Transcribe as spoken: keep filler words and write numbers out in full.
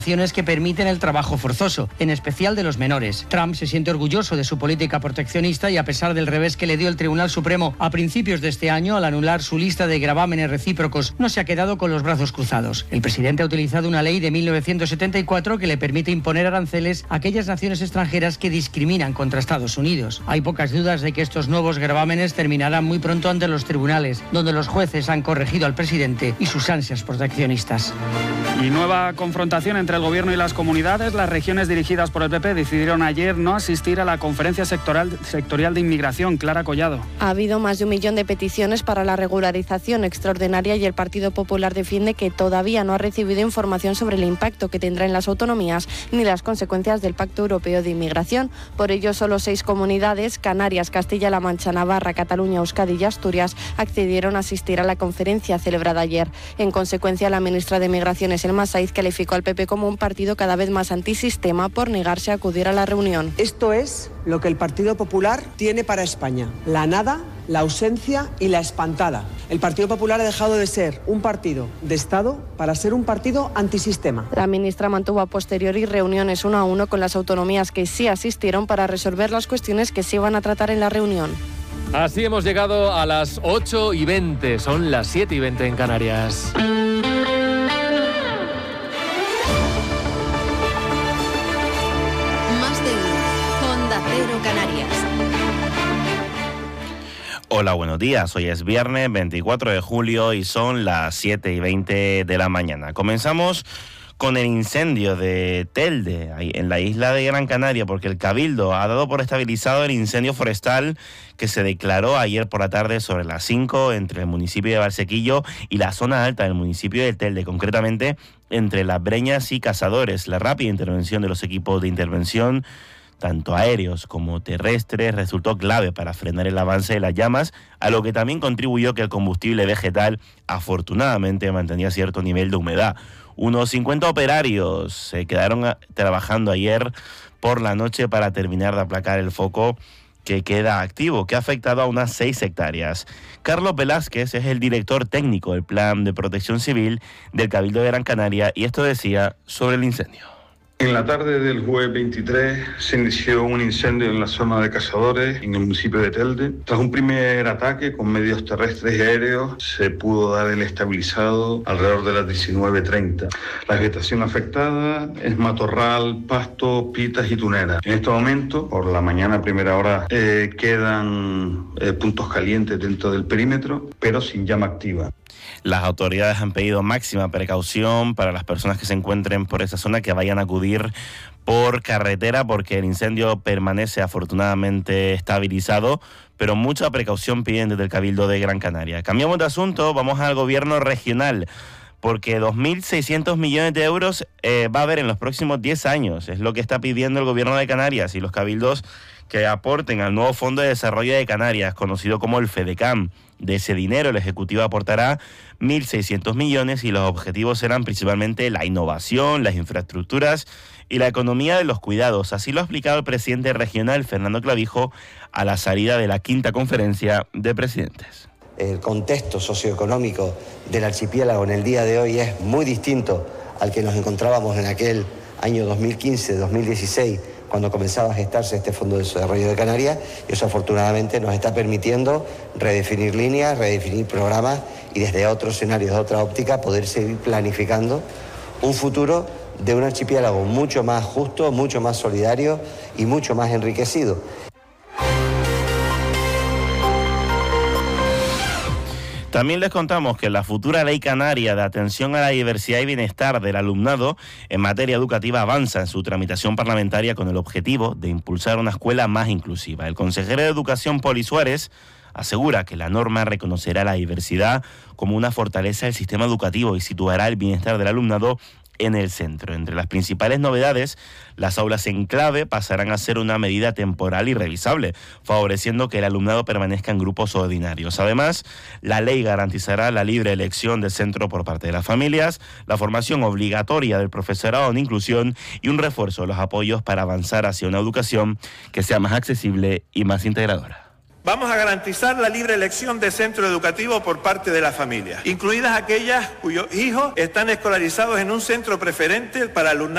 que permiten el trabajo forzoso, en especial de los menores. Trump se siente orgulloso de su política proteccionista y a pesar del revés que le dio el Tribunal Supremo a principios de este año al anular su lista de gravámenes recíprocos, no se ha quedado con los brazos cruzados. El presidente ha utilizado una ley de mil novecientos setenta y cuatro que le permite imponer aranceles a aquellas naciones extranjeras que discriminan contra Estados Unidos. Hay pocas dudas de que estos nuevos gravámenes terminarán muy pronto ante los tribunales, donde los jueces han corregido al presidente y sus ansias proteccionistas. Y nueva confrontación entre el Gobierno y las comunidades. Las regiones dirigidas por el P P decidieron ayer no asistir a la conferencia sectorial, sectorial de inmigración. Clara Collado. Ha habido más de un millón de peticiones para la regularización extraordinaria y el Partido Popular defiende que todavía no ha recibido información sobre el impacto que tendrá en las autonomías ni las consecuencias del Pacto Europeo de Inmigración. Por ello, solo seis comunidades, Canarias, Castilla-La Mancha, Navarra, Cataluña, Euskadi y Asturias, accedieron a asistir a la conferencia celebrada ayer. En consecuencia, la ministra de Migraciones, Elma Saiz, calificó al P P como un partido cada vez más antisistema por negarse a acudir a la reunión. Esto es lo que el Partido Popular tiene para España: la nada, la ausencia y la espantada. El Partido Popular ha dejado de ser un partido de Estado para ser un partido antisistema. La ministra mantuvo a posteriori reuniones uno a uno con las autonomías que sí asistieron para resolver las cuestiones que se iban a tratar en la reunión. Así hemos llegado a las ocho y veinte, son las siete y veinte en Canarias. Canarias. Hola, buenos días. Hoy es viernes veinticuatro de julio y son las siete y veinte de la mañana. Comenzamos con el incendio de Telde, ahí en la isla de Gran Canaria, porque el Cabildo ha dado por estabilizado el incendio forestal que se declaró ayer por la tarde sobre las cinco entre el municipio de Valsequillo y la zona alta del municipio de Telde, concretamente entre Las Breñas y Cazadores. La rápida intervención de los equipos de intervención, tanto aéreos como terrestres, resultó clave para frenar el avance de las llamas, a lo que también contribuyó que el combustible vegetal afortunadamente mantenía cierto nivel de humedad. Unos cincuenta operarios se quedaron a, trabajando ayer por la noche para terminar de aplacar el foco que queda activo, que ha afectado a unas seis hectáreas. Carlos Velázquez es el director técnico del Plan de Protección Civil del Cabildo de Gran Canaria y esto decía sobre el incendio. En la tarde del jueves veintitrés se inició un incendio en la zona de Cazadores, en el municipio de Telde. Tras un primer ataque con medios terrestres y aéreos, se pudo dar el estabilizado alrededor de las diecinueve treinta. La vegetación afectada es matorral, pasto, pitas y tuneras. En este momento, por la mañana a primera hora, eh, quedan eh, puntos calientes dentro del perímetro, pero sin llama activa. Las autoridades han pedido máxima precaución para las personas que se encuentren por esa zona, que vayan a acudir por carretera porque el incendio permanece afortunadamente estabilizado, pero mucha precaución piden desde el Cabildo de Gran Canaria. Cambiamos de asunto, vamos al gobierno regional, porque dos mil seiscientos millones de euros eh, va a haber en los próximos diez años, es lo que está pidiendo el gobierno de Canarias y los cabildos que aporten al nuevo Fondo de Desarrollo de Canarias, conocido como el FEDECAM. De ese dinero el Ejecutivo aportará mil seiscientos millones y los objetivos serán principalmente la innovación, las infraestructuras y la economía de los cuidados. Así lo ha explicado el presidente regional, Fernando Clavijo, a la salida de la quinta conferencia de presidentes. El contexto socioeconómico del archipiélago en el día de hoy es muy distinto al que nos encontrábamos en aquel año dos mil quince, dos mil dieciséis, cuando comenzaba a gestarse este Fondo de Desarrollo de Canarias, y eso afortunadamente nos está permitiendo redefinir líneas, redefinir programas y desde otros escenarios, de otra óptica, poder seguir planificando un futuro de un archipiélago mucho más justo, mucho más solidario y mucho más enriquecido. También les contamos que la futura Ley Canaria de Atención a la Diversidad y Bienestar del Alumnado en materia educativa avanza en su tramitación parlamentaria con el objetivo de impulsar una escuela más inclusiva. El consejero de Educación, Poli Suárez, asegura que la norma reconocerá la diversidad como una fortaleza del sistema educativo y situará el bienestar del alumnado en el centro. Entre las principales novedades, las aulas en clave pasarán a ser una medida temporal y revisable, favoreciendo que el alumnado permanezca en grupos ordinarios. Además, la ley garantizará la libre elección de centro por parte de las familias, la formación obligatoria del profesorado en inclusión y un refuerzo de los apoyos para avanzar hacia una educación que sea más accesible y más integradora. Vamos a garantizar la libre elección de centro educativo por parte de la familia, incluidas aquellas cuyos hijos están escolarizados en un centro preferente para alumnado